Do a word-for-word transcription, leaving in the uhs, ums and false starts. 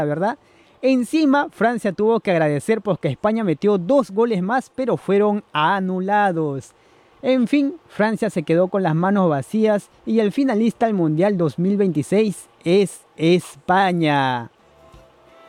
¿verdad? Encima, Francia tuvo que agradecer porque España metió dos goles más, pero fueron anulados. En fin, Francia se quedó con las manos vacías y el finalista al Mundial dos mil veintiséis es España.